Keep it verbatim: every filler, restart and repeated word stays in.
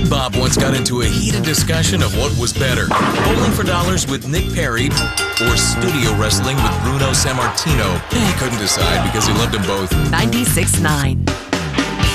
and Bob once got into a heated discussion of what was better, Bowling for Dollars with Nick Perry or studio wrestling with Bruno Sammartino. He couldn't decide because he loved them both. ninety-six point nine